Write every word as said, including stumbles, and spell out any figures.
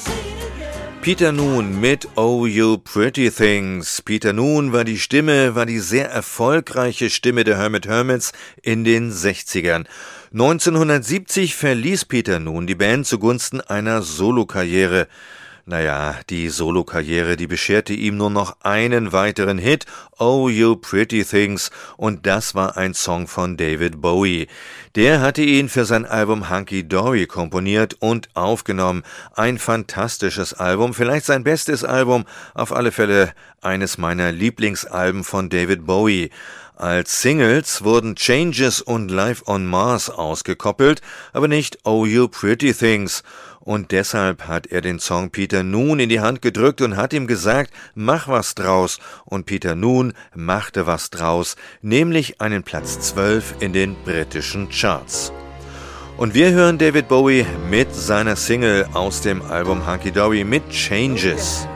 Peter Noone mit Oh You Pretty Things. Peter Noone war die Stimme, war die sehr erfolgreiche Stimme der Hermit Hermits in den sechzigern. neunzehnhundertsiebzig verließ Peter Noone die Band zugunsten einer Solokarriere. Naja, die Solokarriere, die bescherte ihm nur noch einen weiteren Hit, Oh You Pretty Things, und das war ein Song von David Bowie. Der hatte ihn für sein Album Hunky Dory komponiert und aufgenommen. Ein fantastisches Album, vielleicht sein bestes Album, auf alle Fälle eines meiner Lieblingsalben von David Bowie. Als Singles wurden Changes und Life on Mars ausgekoppelt, aber nicht Oh You Pretty Things. Und deshalb hat er den Song Peter Noone in die Hand gedrückt und hat ihm gesagt, mach was draus. Und Peter Noone machte was draus, nämlich einen Platz zwölf in den britischen Charts. Und wir hören David Bowie mit seiner Single aus dem Album Hunky Dory mit Changes.